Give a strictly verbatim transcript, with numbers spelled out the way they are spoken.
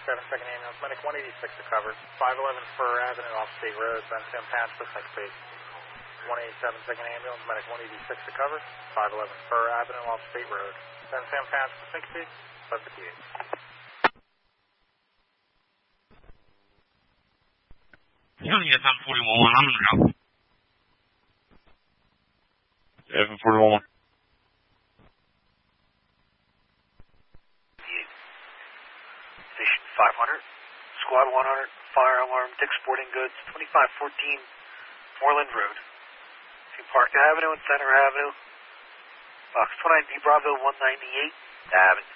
seven, second ambulance, medic one eighty-six to cover. five eleven Fur Avenue off State Road, San Sam Patch, next page. one eighty-seven, second ambulance, medic one eighty-six to cover. five eleven Fur Avenue off State Road, San Sam Patch, next page, five fifty-eight. Union seven forty-one, I'm in the route. seven forty-one. Station five hundred, Squad one hundred, fire alarm, Dick's Sporting Goods, twenty-five fourteen Moreland Road. To Park Avenue and Center Avenue. Box twenty-nine B Bravo one ninety-eight, Avenue.